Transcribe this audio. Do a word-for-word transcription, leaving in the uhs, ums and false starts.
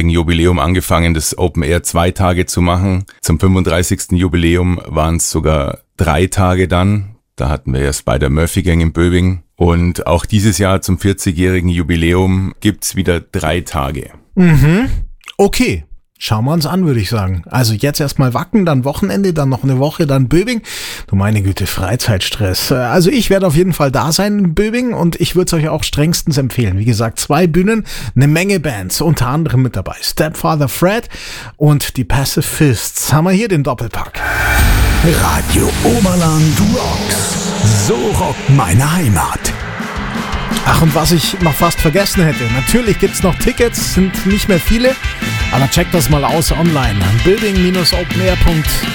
vierzigjährigen Jubiläum angefangen, das Open Air zwei Tage zu machen. Zum fünfunddreißigsten Jubiläum waren es sogar drei Tage dann. Da hatten wir ja Spider-Murphy-Gang in Böbing. Und auch dieses Jahr zum vierzigjährigen Jubiläum gibt's wieder drei Tage. Mhm. Okay. Schauen wir uns an, würde ich sagen. Also jetzt erstmal Wacken, dann Wochenende, dann noch eine Woche, dann Böbing. Du meine Güte, Freizeitstress. Also ich werde auf jeden Fall da sein in Böbing und ich würde es euch auch strengstens empfehlen. Wie gesagt, zwei Bühnen, eine Menge Bands, unter anderem mit dabei. Stepfather Fred und die Passive Fists. Haben wir hier den Doppelpack. Radio Oberland Rocks. So rockt meine Heimat. Ach, und was ich noch fast vergessen hätte. Natürlich gibt's noch Tickets, sind nicht mehr viele. Aber checkt das mal aus online. building dash openair punkt